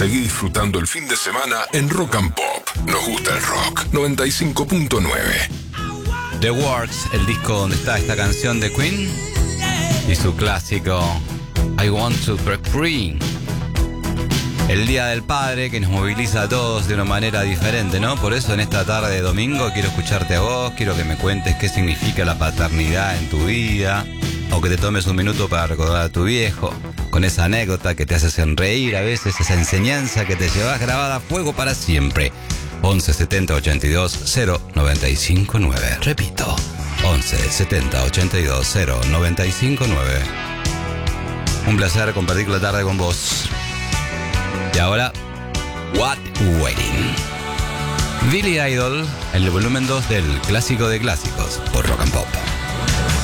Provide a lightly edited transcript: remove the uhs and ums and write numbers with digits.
Seguí disfrutando el fin de semana en Rock and Pop. Nos gusta el rock. 95.9. The Works, el disco donde está esta canción de Queen y su clásico I Want to Break Free. El Día del Padre que nos moviliza a todos de una manera diferente, ¿no? Por eso en esta tarde de domingo quiero escucharte a vos, quiero que me cuentes qué significa la paternidad en tu vida, o que te tomes un minuto para recordar a tu viejo, con esa anécdota que te hace sonreír a veces, esa enseñanza que te llevas grabada a fuego para siempre. 11 70 82 0 95 9. Repito, 11 70 82 0 95 9. Un placer compartir la tarde con vos. Y ahora, What Wedding. Billy Idol, en el volumen 2 del Clásico de Clásicos, por Rock and Pop.